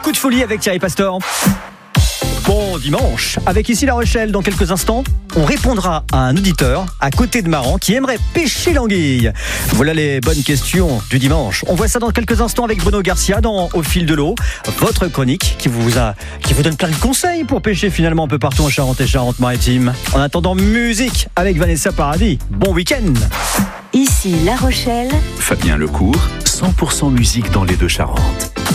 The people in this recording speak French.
coup de folie avec Thierry Pastor. Bon dimanche, avec ici La Rochelle. Dans quelques instants, on répondra à un auditeur à côté de Maran qui aimerait pêcher l'anguille. Voilà les bonnes questions du dimanche. On voit ça dans quelques instants avec Bruno Garcia dans Au fil de l'eau, votre chronique qui vous donne plein de conseils pour pêcher finalement un peu partout en Charente et Charente-Maritime. En attendant, musique avec Vanessa Paradis. Bon week-end. Ici La Rochelle, Fabien Lecourt, 100% musique dans les Deux-Charentes.